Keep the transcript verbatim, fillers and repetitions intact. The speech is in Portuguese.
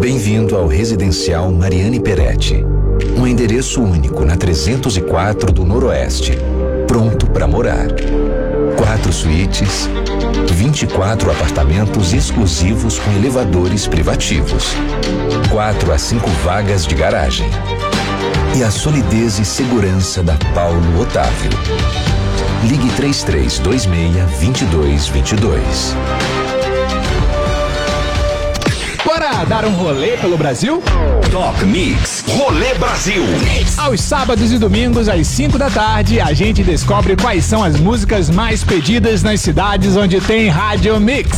Bem-vindo ao Residencial Mariane Peretti. Um endereço único na trezentos e quatro do Noroeste. Pronto para morar. Quatro suítes, vinte e quatro apartamentos exclusivos com elevadores privativos. Quatro a cinco vagas de garagem. E a solidez e segurança da Paulo Otávio. Ligue três três dois seis, dois dois dois dois. Bora dar um rolê pelo Brasil? Top Mix Rolê Brasil. Aos sábados e domingos, às cinco da tarde, a gente descobre quais são as músicas mais pedidas nas cidades onde tem Rádio Mix.